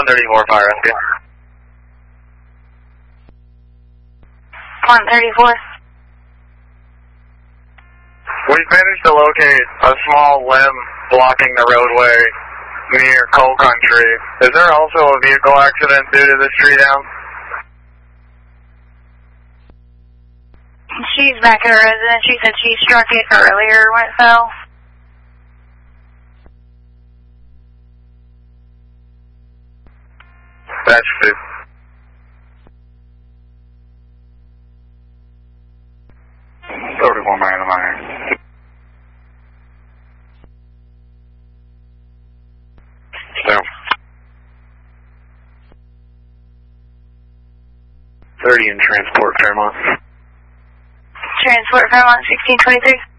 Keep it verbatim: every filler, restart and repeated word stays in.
one thirty-four, fire rescue. one thirty-four. We managed to locate a small limb blocking the roadway near Coal Country. Is there also a vehicle accident due to this tree down? She's back at her residence. She said she struck it earlier when it fell. That's true. thirty-one man of mine. Down. thirty in transport, Fairmont. Transport Fairmont sixteen twenty-three.